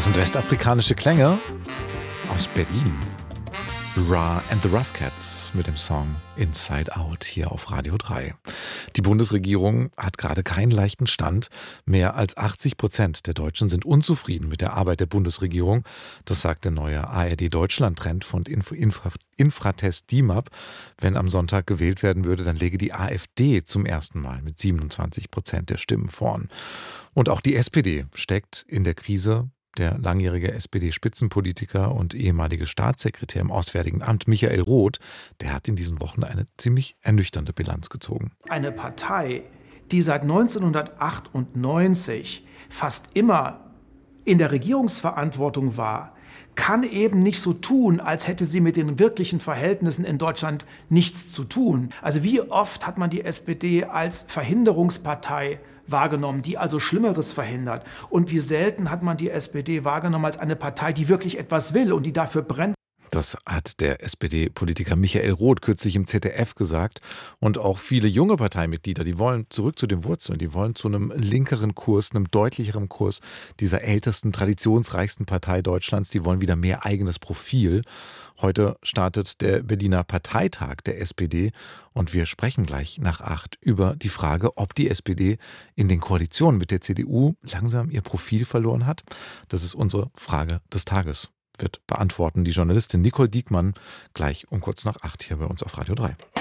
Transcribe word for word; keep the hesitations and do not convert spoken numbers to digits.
Das sind westafrikanische Klänge aus Berlin. Ra and the Rough Cats mit dem Song Inside Out hier auf Radio drei. Die Bundesregierung hat gerade keinen leichten Stand. Mehr als achtzig Prozent der Deutschen sind unzufrieden mit der Arbeit der Bundesregierung. Das sagt der neue A R D-Deutschland-Trend von Info, Infra, Infratest D I M A P. Wenn am Sonntag gewählt werden würde, dann läge die AfD zum ersten Mal mit siebenundzwanzig Prozent der Stimmen vorn. Und auch die S P D steckt in der Krise. Der langjährige S P D-Spitzenpolitiker und ehemalige Staatssekretär im Auswärtigen Amt Michael Roth, der hat in diesen Wochen eine ziemlich ernüchternde Bilanz gezogen. Eine Partei, die seit neunzehnhundertachtundneunzig fast immer in der Regierungsverantwortung war, kann eben nicht so tun, als hätte sie mit den wirklichen Verhältnissen in Deutschland nichts zu tun. Also wie oft hat man die S P D als Verhinderungspartei wahrgenommen, die also Schlimmeres verhindert. Und wie selten hat man die S P D wahrgenommen als eine Partei, die wirklich etwas will und die dafür brennt. Das hat der S P D-Politiker Michael Roth kürzlich im Z D F gesagt. Und auch viele junge Parteimitglieder, die wollen zurück zu den Wurzeln, die wollen zu einem linkeren Kurs, einem deutlicheren Kurs dieser ältesten, traditionsreichsten Partei Deutschlands. Die wollen wieder mehr eigenes Profil. Heute startet der Berliner Parteitag der S P D und wir sprechen gleich nach acht über die Frage, ob die S P D in den Koalitionen mit der C D U langsam ihr Profil verloren hat. Das ist unsere Frage des Tages. Wird beantworten die Journalistin Nicole Diekmann gleich um kurz nach acht hier bei uns auf Radio drei.